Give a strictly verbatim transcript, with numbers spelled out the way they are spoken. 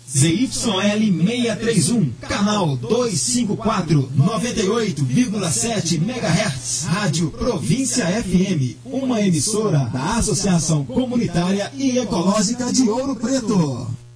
Z Y L seiscentos e trinta e um, canal duzentos e cinquenta e quatro, noventa e oito vírgula sete megahertz, Rádio Província F M, uma emissora da Associação Comunitária e Ecológica de Ouro Preto.